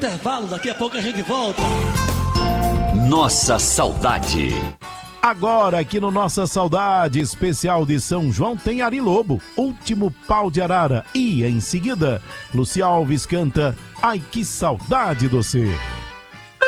intervalo, daqui a pouco a gente volta. Nossa Saudade. Agora aqui no Nossa Saudade, especial de São João, tem Ari Lobo, Último Pau de Arara. E em seguida, Luci Alves canta Ai Que Saudade Doce.